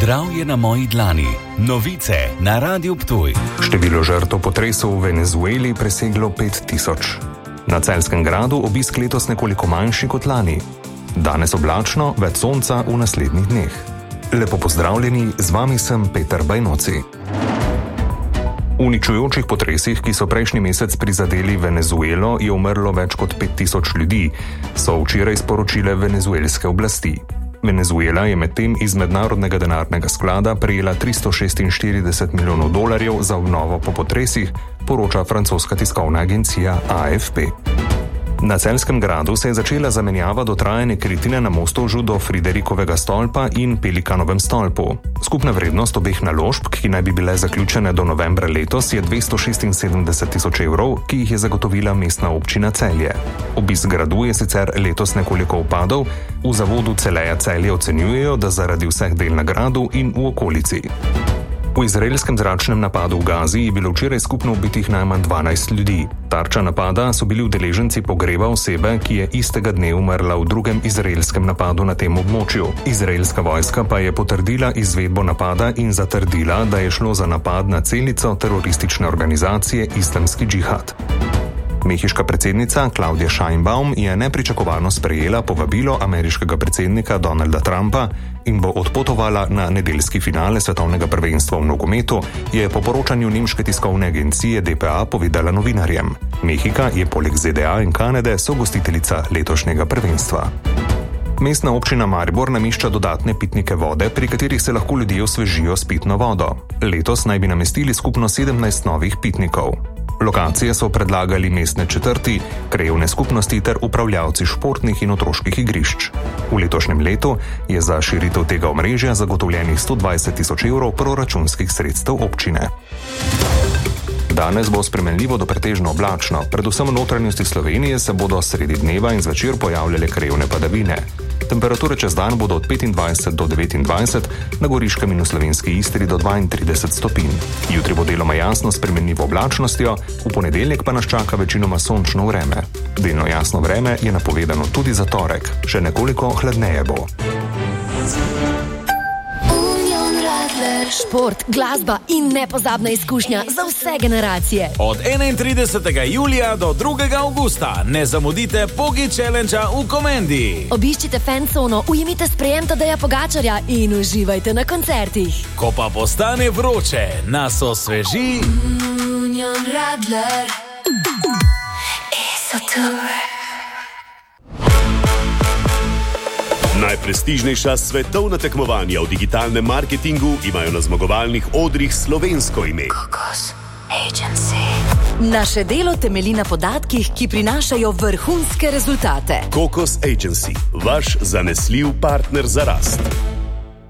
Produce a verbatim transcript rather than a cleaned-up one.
Zdravje na moji dlani. Novice na Radiu Ptuj. Število žrtev potresov v Venezueli preseglo pet tisoč. Na Celjskem gradu obisk letos nekoliko manjši kot lani. Danes oblačno, več sonca v naslednjih dneh. Lepo pozdravljeni, z vami sem Peter Bajnoci. V uničujočih potresih, ki so prejšnji mesec prizadeli Venezuelo, je umrlo več kot pet tisoč ljudi, so včeraj sporočile venezuelske oblasti. Venezuela je medtem iz Mednarodnega denarnega sklada prejela tristo šestinštirideset milijonov dolarjev za obnovo po potresih, poroča francoska tiskovna agencija A F P. Na Celjskem gradu se je začela zamenjava dotrajane kritine na mostožu do Friderikovega stolpa in Pelikanovem stolpu. Skupna vrednost obeh naložb, ki naj bi bile zaključene do novembra letos, je dvesto šestinsedemdeset tisoč evrov, ki jih je zagotovila mestna občina Celje. Obisk gradu je sicer letos nekoliko upadal, v zavodu Celeja Celje ocenjujejo, da zaradi vseh del na gradu in v okolici. V izraelskem zračnem napadu v Gazi je bilo včeraj skupno ubitih najmanj dvanajst ljudi. Tarča napada so bili udeleženci pogreba osebe, ki je istega dne umrla v drugem izraelskem napadu na tem območju. Izraelska vojska pa je potrdila izvedbo napada in zatrdila, da je šlo za napad na celico teroristične organizacije Islamski džihad. Mehiška predsednica Claudia Sheinbaum je nepričakovano sprejela povabilo ameriškega predsednika Donalda Trumpa in bo odpotovala na nedeljski finale svetovnega prvenstva v nogometu, je po poročanju nemške tiskovne agencije D P A povedala novinarjem. Mehika je poleg Z D A in Kanade sogostiteljica letošnjega prvenstva. Mestna občina Maribor namešča dodatne pitnike vode, pri katerih se lahko ljudje osvežijo s pitno vodo. Letos naj bi namestili skupno sedemnajst novih pitnikov. Lokacije so predlagali mestne četrti, krajevne skupnosti ter upravljavci športnih in otroških igrišč. V letošnjem letu je za širitev tega omrežja zagotovljenih sto dvajset tisoč evrov proračunskih sredstev občine. Danes bo spremenljivo do pretežno oblačno, predvsem v notranjosti Slovenije se bodo sredi dneva in zvečer pojavljale krajevne padavine. Temperature čez dan bodo od petindvajset do devetindvajset, na Goriškem in v slovenski Istri do dvaintrideset stopinj. Jutri bo deloma jasno s spremenljivo oblačnostjo, v ponedeljek pa nas čaka večinoma sončno vreme. Delno jasno vreme je napovedano tudi za torek, še nekoliko hladneje bo. Šport, glasba in nepozabna izkušnja za vse generacije. Od enaintridesetega julija do drugega avgusta ne zamudite Pogi Challenge-a v Komendi. Obiščite fancono, ujemite sprejem Tadeja Pogačarja in uživajte na koncertih. Ko pa postane vroče, nas osveži Union Radler Esotour. Najprestižnejša svetovna tekmovanja v digitalnem marketingu imajo na zmagovalnih odrih slovensko ime. Kokos Agency. Naše delo temelji na podatkih, ki prinašajo vrhunske rezultate. Kokos Agency, vaš zanesljiv partner za rast.